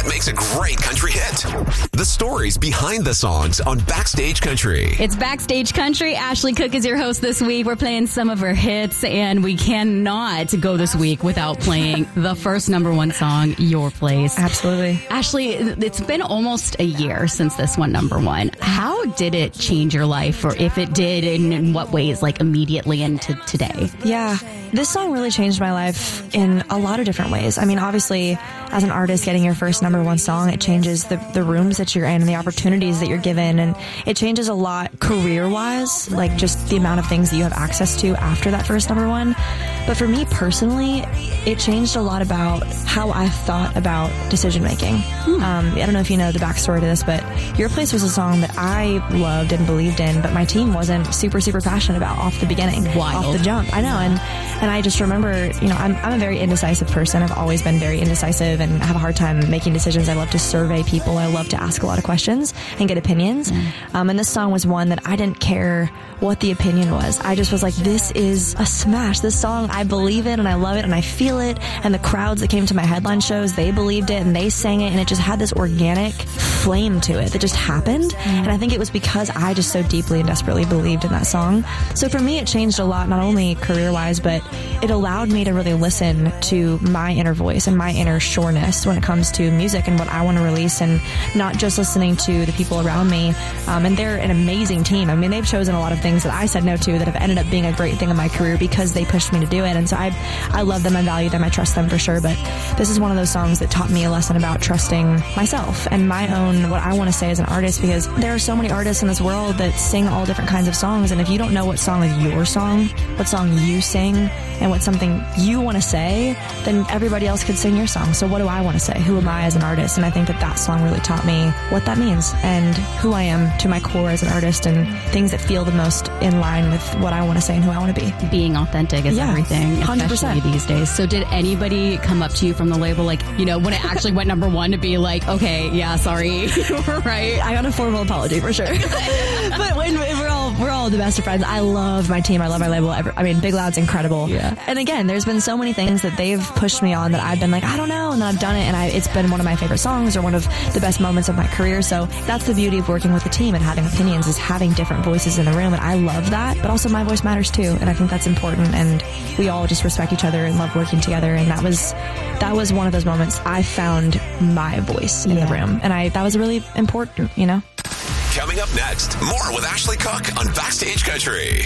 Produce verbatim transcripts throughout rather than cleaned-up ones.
what makes a great country hit. The stories behind the songs on Backstage Country. It's Backstage Country. Ashley Cook is your host this week. We're playing some of her hits, and we cannot go this week without playing the first number one song, Your Place. Absolutely. Ashley, it's been almost a year since this went number one. How did it change your life, or if it did, and in what ways, like immediately into today? Yeah, this song really changed my life in a lot of different ways. I mean, obviously, as an artist, getting your first number one song, it changes the, the rooms that you're in and the opportunities that you're given. And it changes a lot career-wise, like just the amount of things that you have access to after that first number one. But for me personally, it changed a lot about how I thought about decision-making. Hmm. Um, I don't know if you know the backstory to this, but Your Place was a song that I loved and believed in, but my team wasn't super, super passionate about off the beginning. Wild. Off the jump. I know. And, and I just remember, you know, I'm, I'm a very indecisive person. I've always been very indecisive and have a hard time making decisions. I love to survey people. I love to ask a lot of questions and get opinions. Mm. Um, and this song was one that I didn't care what the opinion was. I just was like, this is a smash. This song, I believe it and I love it and I feel it. And the crowds that came to my headline shows, they believed it and they sang it, and it just had this organic flame to it that just happened. Mm. And I think it was because I just so deeply and desperately believed in that song. So for me, it changed a lot, not only career-wise, but it allowed me to really listen to my inner voice and my inner sureness when it comes to music and what I want to release, and not just listening to the people around me. Um, and they're an amazing team. I mean, they've chosen a lot of things that I said no to that have ended up being a great thing in my career because they pushed me to do it. And so I, I love them, I value them, I trust them for sure. But this is one of those songs that taught me a lesson about trusting myself and my own, what I want to say as an artist, because there are so many artists in this world that sing all different kinds of songs. And if you don't know what song is your song, what song you sing, and what something you want to say, then everybody else could sing your song. So what do I want to say? Who am I as an artist? And I think that that song really taught me what that means and who I am to my core as an artist, and things that feel the most in line with what I want to say and who I want to be. Being authentic is yeah, everything, especially one hundred percent these days. So did anybody come up to you from the label, like, you know, when it actually went number one, to be like, okay, yeah, sorry, right? I got a formal apology for sure. But when we're all we're all the best of friends. I love my team. I love my label. I mean, Big Loud's incredible. Yeah. And again, there's been so many things that they've pushed me on that I've been like, I don't know, and then I've done it, and I, it's been one of my favorite songs or one of the best moments of my career. So that's the beauty of working with a team and having opinions, is having different voices in the room, and I love that. But also my voice matters too, and I think that's important, and we all just respect each other and love working together. And that was that was one of those moments I found my voice in yeah. the room, and I that was really important, you know. Coming up next, more with Ashley Cook on Backstage Country.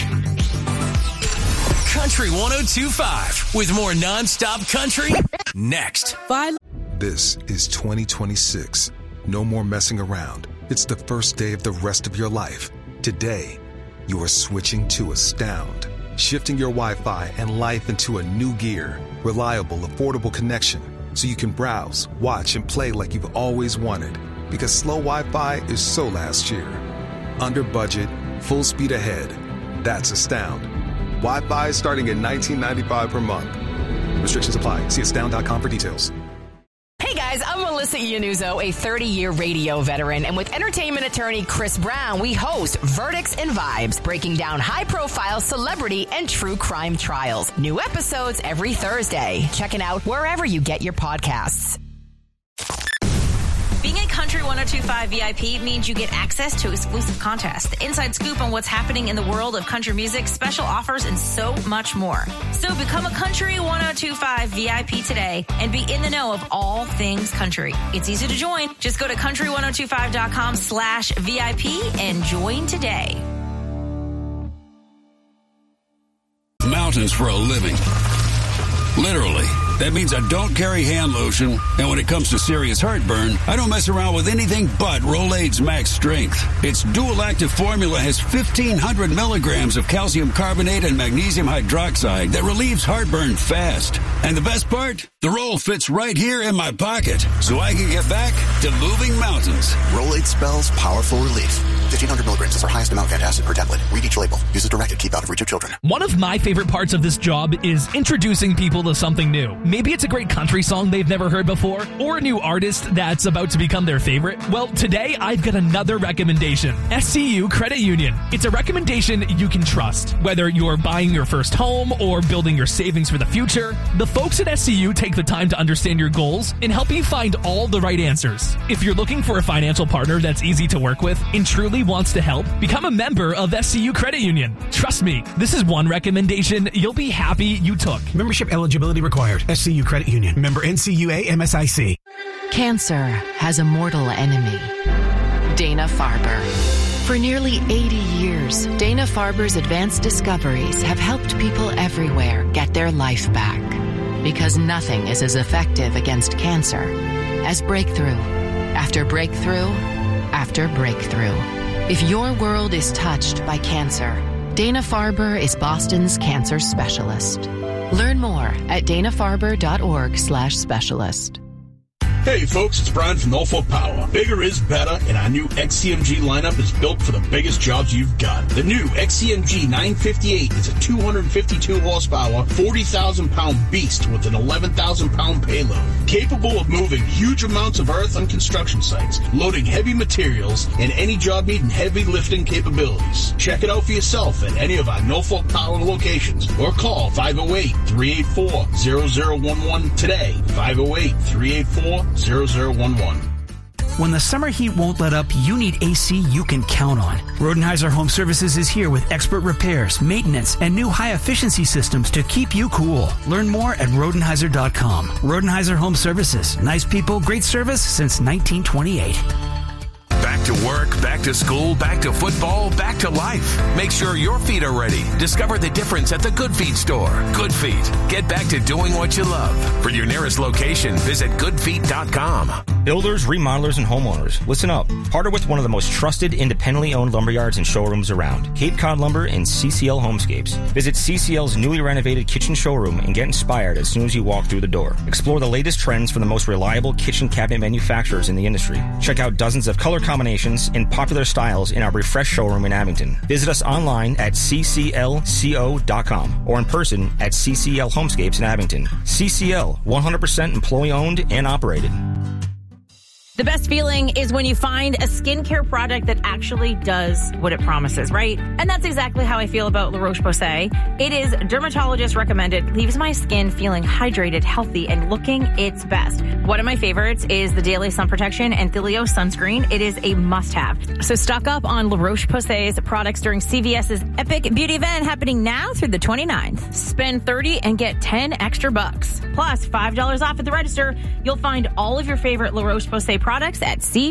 Country one oh two point five with more non-stop country next. Fine. This is twenty twenty-six. No more messing around. It's the first day of the rest of your life. Today, you are switching to Astound, shifting your Wi-Fi and life into a new gear. Reliable, affordable connection, so you can browse, watch, and play like you've always wanted. Because slow Wi-Fi is so last year. Under budget, full speed ahead. That's Astound. Wi-Fi is starting at nineteen ninety-five per month. Restrictions apply. See astound dot com for details. Hey guys, I'm Melissa Iannuzzo, a thirty-year radio veteran, and with entertainment attorney Chris Brown, we host Verdicts and Vibes, breaking down high-profile celebrity and true crime trials. New episodes every Thursday. Check it out wherever you get your podcasts. Being a Country one oh two point five V I P means you get access to exclusive contests, the inside scoop on what's happening in the world of country music, special offers, and so much more. So become a Country one oh two point five V I P today and be in the know of all things country. It's easy to join. Just go to country one oh two five dot com slash V I P and join today. Mountains for a living. Literally. That means I don't carry hand lotion, and when it comes to serious heartburn, I don't mess around with anything but Rolaids Max Strength. Its dual-active formula has fifteen hundred milligrams of calcium carbonate and magnesium hydroxide that relieves heartburn fast. And the best part? The roll fits right here in my pocket, so I can get back to moving mountains. Rolaids spells powerful relief. fifteen hundred milligrams is our highest amount of antacid per tablet. Read each label. Use as directed. Keep out of reach of children. One of my favorite parts of this job is introducing people to something new. Maybe it's a great country song they've never heard before, or a new artist that's about to become their favorite. Well, today I've got another recommendation. S C U Credit Union. It's a recommendation you can trust. Whether you're buying your first home or building your savings for the future, the folks at S C U take the time to understand your goals and help you find all the right answers. If you're looking for a financial partner that's easy to work with and truly wants to help, become a member of S C U Credit Union. Trust me, this is one recommendation you'll be happy you took. Membership eligibility required. S C U Credit Union. Member N C U A M S I C. Cancer has a mortal enemy, Dana-Farber. For nearly eighty years, Dana-Farber's advanced discoveries have helped people everywhere get their life back. Because nothing is as effective against cancer as breakthrough after breakthrough after breakthrough. If your world is touched by cancer, Dana-Farber is Boston's cancer specialist. Learn more at dana-farber.org slash specialist. Hey folks, it's Brian from Norfolk Power. Bigger is better, and our new X C M G lineup is built for the biggest jobs you've got. The new X C M G nine fifty-eight is a two hundred fifty-two horsepower, forty thousand pound beast with an eleven thousand pound payload. Capable of moving huge amounts of earth on construction sites, loading heavy materials, and any job needing heavy lifting capabilities. Check it out for yourself at any of our Norfolk Power locations or call five oh eight, three eight four, zero zero one one today. five oh eight, three eight four, zero zero one one. When the summer heat won't let up, you need A C you can count on. Rodenheiser Home Services is here with expert repairs, maintenance, and new high-efficiency systems to keep you cool. Learn more at rodenheiser dot com. Rodenheiser Home Services. Nice people, great service since nineteen twenty-eight. Back to work, back to school, back to football, back to life. Make sure your feet are ready. Discover the difference at the Good Feet store. Good Feet. Get back to doing what you love. For your nearest location, visit good feet dot com. Builders, remodelers, and homeowners, listen up. Partner with one of the most trusted, independently owned lumberyards and showrooms around, Cape Cod Lumber and C C L Homescapes. Visit C C L's newly renovated kitchen showroom and get inspired as soon as you walk through the door. Explore the latest trends from the most reliable kitchen cabinet manufacturers in the industry. Check out dozens of color combinations and popular styles in our refreshed showroom in Abington. Visit us online at c c l co dot com or in person at C C L Homescapes in Abington. C C L, one hundred percent employee-owned and operated. The best feeling is when you find a skincare product that actually does what it promises, right? And that's exactly how I feel about La Roche-Posay. It is dermatologist recommended, leaves my skin feeling hydrated, healthy, and looking its best. One of my favorites is the Daily Sun Protection and Thelio Sunscreen. It is a must-have. So stock up on La Roche-Posay's products during CVS's Epic Beauty event happening now through the twenty-ninth. Spend thirty dollars and get ten extra bucks. Plus five dollars off at the register. You'll find all of your favorite La Roche-Posay products at C